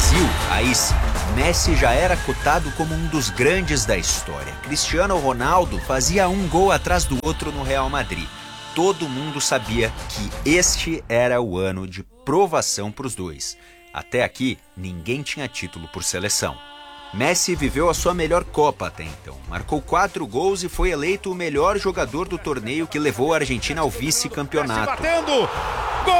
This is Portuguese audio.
Brasil, aí sim, Messi já era cotado como um dos grandes da história. Cristiano Ronaldo fazia um gol atrás do outro no Real Madrid. Todo mundo sabia que este era o ano de provação para os dois. Até aqui, ninguém tinha título por seleção. Messi viveu a sua melhor Copa até então. Marcou 4 gols e foi eleito o melhor jogador do torneio que levou a Argentina ao vice-campeonato.